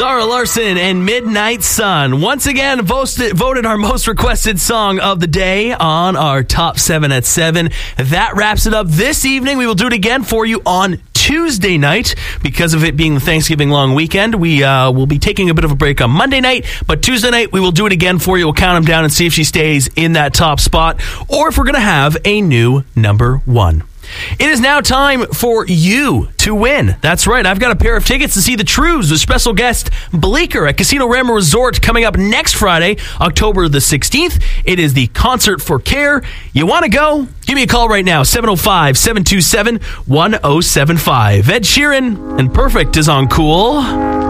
Zara Larsson and Midnight Sun once again voted our most requested song of the day on our Top 7 at 7. That wraps it up this evening. We will do it again for you on Tuesday night. Because of it being the Thanksgiving long weekend, we will be taking a bit of a break on Monday night, but Tuesday night we will do it again for you. We'll count them down and see if she stays in that top spot or if we're going to have a new number one. It is now time for you to win. That's right. I've got a pair of tickets to see the Trues with special guest Bleecker at Casino Rama Resort coming up next Friday, October the 16th. It is the Concert for Care. You want to go? Give me a call right now, 705-727-1075. Ed Sheeran and Perfect is on Cool.